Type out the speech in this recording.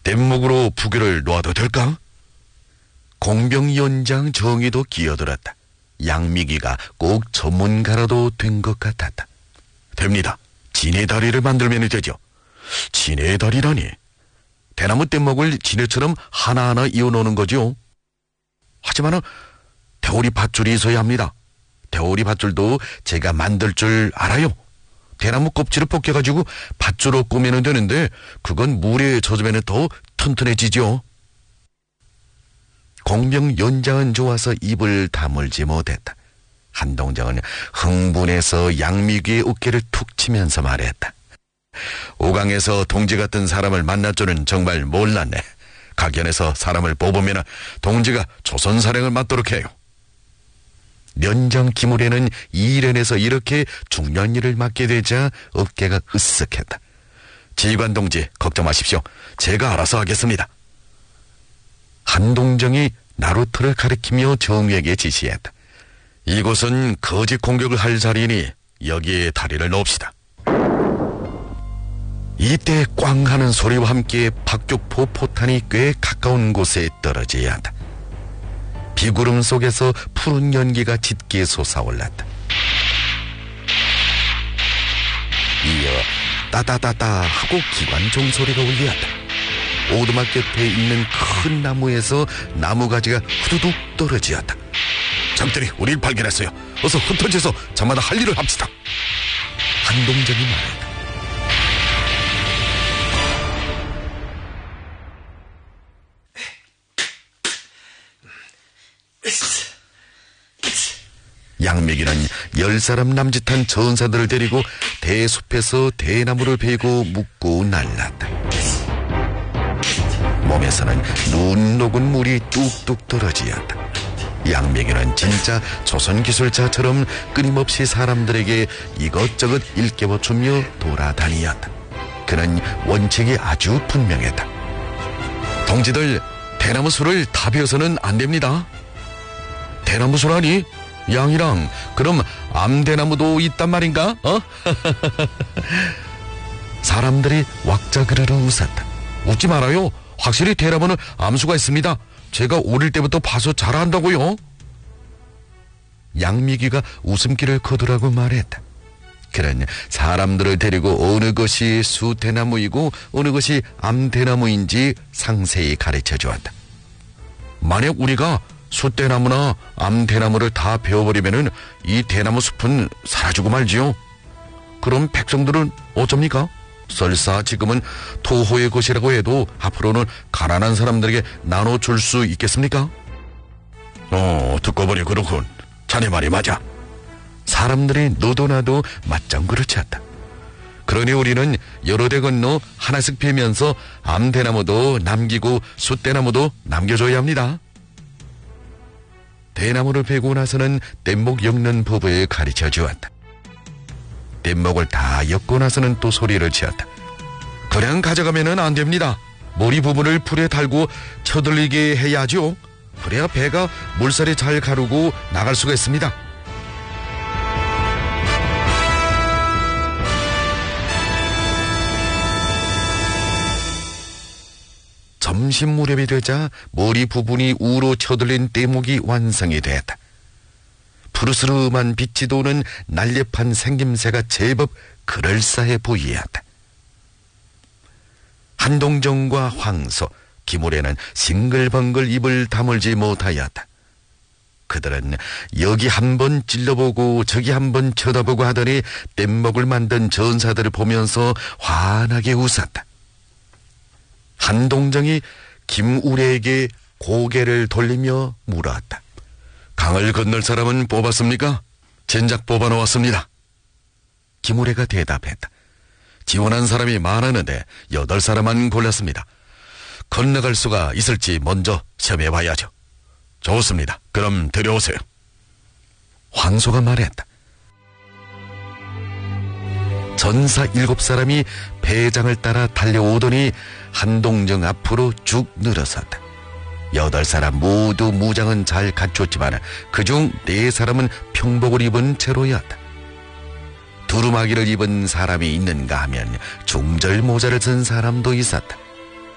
뗏목으로 부교를 놓아도 될까? 공병연장 정의도 끼어들었다. 양미기가 꼭 전문가라도 된 것 같았다. 됩니다. 지네다리를 만들면 되죠. 지네다리라니. 대나무 뗏목을 지네처럼 하나하나 이어놓는 거죠. 하지만 대오리 밧줄이 있어야 합니다. 대오리 밧줄도 제가 만들 줄 알아요. 대나무 껍질을 벗겨가지고 밧줄로 꼬매면 되는데 그건 물에 젖으면 더 튼튼해지죠. 공병연장은 좋아서 입을 다물지 못했다. 한동정은 흥분해서 양미귀의 어깨를 툭 치면서 말했다. 오강에서 동지 같은 사람을 만날 줄은 정말 몰랐네. 각연에서 사람을 뽑으면 동지가 조선사령을 맡도록 해요. 연장 기물에는 이련에서 이렇게 중요한 일을 맡게 되자 어깨가 으쓱했다. 지휘관 동지 걱정 마십시오. 제가 알아서 하겠습니다. 한동정이 나루터를 가리키며 정유에게 지시했다. 이곳은 거짓 공격을 할 자리니 여기에 다리를 놓읍시다. 이때 꽝 하는 소리와 함께 박격포 포탄이 꽤 가까운 곳에 떨어져야 한다. 비구름 속에서 푸른 연기가 짙게 솟아올랐다. 이어 따다다다 하고 기관 종소리가 울렸다. 오두막 곁에 있는 큰 나무에서 나무가지가 후두둑 떨어지었다. 적들이 우리를 발견했어요. 어서 흩어져서 저마다 할 일을 합시다. 한동정이 말했다. 양미기는 10사람 남짓한 전사들을 데리고 대숲에서 대나무를 베고 묶고 날랐다. 몸에서는 눈 녹은 물이 뚝뚝 떨어지었다. 양미기는 진짜 조선기술자처럼 끊임없이 사람들에게 이것저것 일깨워주며 돌아다니었다. 그는 원칙이 아주 분명했다. 동지들, 대나무 술을 다 베어서는 안 됩니다. 대나무 수라니? 양이랑 그럼 암대나무도 있단 말인가? 사람들이 왁자그르르 웃었다. 웃지 말아요. 확실히 대나무는 암수가 있습니다. 제가 어릴 때부터 봐서 잘 안다고요. 양미기가 웃음기를 거두라고 말했다. 그는 사람들을 데리고 어느 것이 수대나무이고 어느 것이 암대나무인지 상세히 가르쳐 주었다. 만약 우리가 숫대나무나 암대나무를 다 베어버리면은 이 대나무 숲은 사라지고 말지요. 그럼 백성들은 어쩝니까? 설사 지금은 토호의 것이라고 해도 앞으로는 가난한 사람들에게 나눠줄 수 있겠습니까? 듣고 보니 그렇군. 자네 말이 맞아. 사람들이 너도 나도 맞짱 그르쳤다. 그러니 우리는 여러 대 건너 하나씩 베면서 암대나무도 남기고 숫대나무도 남겨줘야 합니다. 대나무를 베고 나서는 뗏목 엮는 법을 가르쳐 주었다. 뗏목을 다 엮고 나서는 또 소리를 지었다. 그냥 가져가면 안 됩니다. 머리 부분을 풀에 달고 쳐들리게 해야죠. 그래야 배가 물살이 잘 가르고 나갈 수가 있습니다. 점심 무렵이 되자 머리 부분이 우로 쳐들린 뗏목이 완성이 되었다. 푸르스름한 빛이 도는 날렵한 생김새가 제법 그럴싸해 보이었다. 한동정과 황소, 기물에는 싱글벙글 입을 다물지 못하였다. 그들은 여기 한번 찔러보고 저기 한번 쳐다보고 하더니 뗏목을 만든 전사들을 보면서 환하게 웃었다. 한동정이 김우래에게 고개를 돌리며 물었다. 강을 건널 사람은 뽑았습니까? 진작 뽑아놓았습니다. 김우래가 대답했다. 지원한 사람이 많았는데 8사람만 골랐습니다. 건너갈 수가 있을지 먼저 시험해봐야죠. 좋습니다. 그럼 데려오세요. 황소가 말했다. 전사 7사람이 배장을 따라 달려오더니 한동정 앞으로 쭉 늘어섰다. 8사람 모두 무장은 잘 갖췄지만 그중 4사람은 평복을 입은 채로였다. 두루마기를 입은 사람이 있는가 하면 중절 모자를 쓴 사람도 있었다.